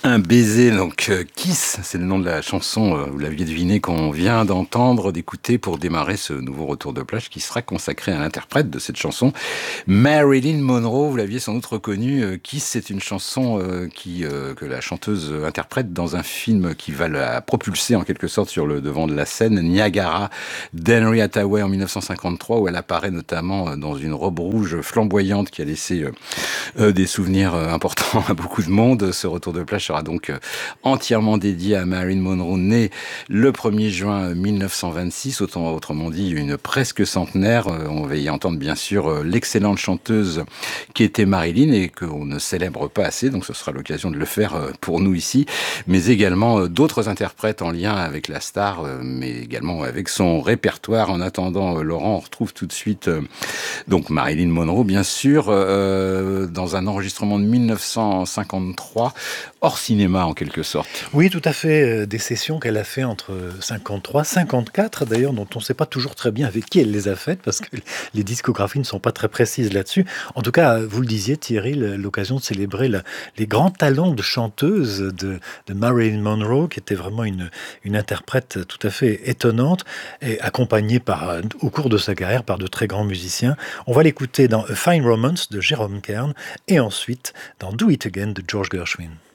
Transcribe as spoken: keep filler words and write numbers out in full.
Un baiser, donc euh, Kiss, c'est le nom de la chanson, euh, vous l'aviez deviné, qu'on vient d'entendre, d'écouter pour démarrer ce nouveau retour de plage qui sera consacré à l'interprète de cette chanson, Marilyn Monroe. Vous l'aviez sans doute reconnu, euh, Kiss, c'est une chanson euh, qui, euh, que la chanteuse interprète dans un film qui va la propulser en quelque sorte sur le devant de la scène, Niagara, d'Henry Hathaway en mille neuf cent cinquante-trois, où elle apparaît notamment dans une robe rouge flamboyante qui a laissé euh, euh, des souvenirs euh, importants à beaucoup de monde. Ce retour de plage sera donc euh, entièrement dédié à Marilyn Monroe, née le premier juin mille neuf cent vingt-six, autant, autrement dit une presque centenaire. Euh, on va y entendre bien sûr euh, l'excellente chanteuse qui était Marilyn et qu'on ne célèbre pas assez, donc ce sera l'occasion de le faire euh, pour nous ici, mais également euh, d'autres interprètes en lien avec la star, euh, mais également avec son répertoire. En attendant, euh, Laurent, on retrouve tout de suite euh, donc Marilyn Monroe, bien sûr, euh, dans un enregistrement de mille neuf cent cinquante-trois, hors cinéma en quelque sorte. Oui, tout à fait. euh, Des sessions qu'elle a fait entre cinquante-trois, cinquante-quatre d'ailleurs, dont on ne sait pas toujours très bien avec qui elle les a faites, parce que les discographies ne sont pas très précises là-dessus. En tout cas, vous le disiez, Thierry, le- l'occasion de célébrer la- les grands talents de chanteuse de, de Marilyn Monroe, qui était vraiment une, une interprète tout à fait étonnante, et accompagnée par, euh, au cours de sa carrière par de très grands musiciens. On va l'écouter dans A Fine Romance de Jerome Kern, et ensuite dans Do It Again de George Gershwin.